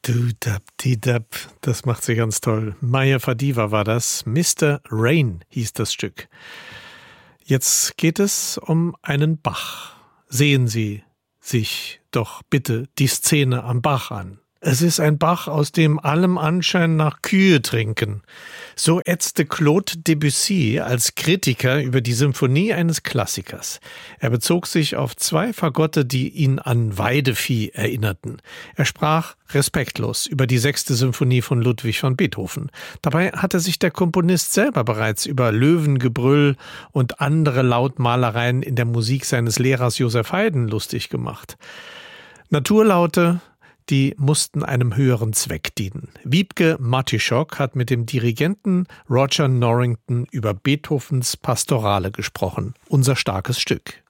Du-dab-di-dab, das macht sie ganz toll. Maya Fadiva war das. Mr. Rain hieß das Stück. Jetzt geht es um einen Bach. Sehen Sie sich doch bitte die Szene am Bach an. Es ist ein Bach, aus dem allem Anschein nach Kühe trinken. So ätzte Claude Debussy als Kritiker über die Symphonie eines Klassikers. Er bezog sich auf 2 Fagotte, die ihn an Weidevieh erinnerten. Er sprach respektlos über die 6. Symphonie von Ludwig van Beethoven. Dabei hatte sich der Komponist selber bereits über Löwengebrüll und andere Lautmalereien in der Musik seines Lehrers Joseph Haydn lustig gemacht. Naturlaute, die mussten einem höheren Zweck dienen. Wiebke Matischok hat mit dem Dirigenten Roger Norrington über Beethovens Pastorale gesprochen. Unser starkes Stück.